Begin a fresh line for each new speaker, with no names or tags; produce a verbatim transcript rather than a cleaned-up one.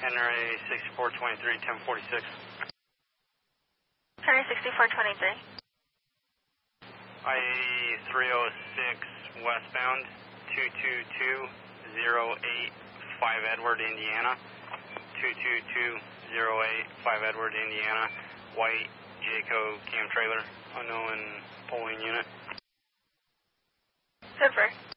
Henry sixty-four twenty-three, ten forty-six.
Henry sixty-four twenty-three.
I eighty three oh six westbound, two two two zero eight five Edward, Indiana. two two two zero eight five Edward, Indiana. White Jayco cam trailer, unknown polling unit.
Confirm.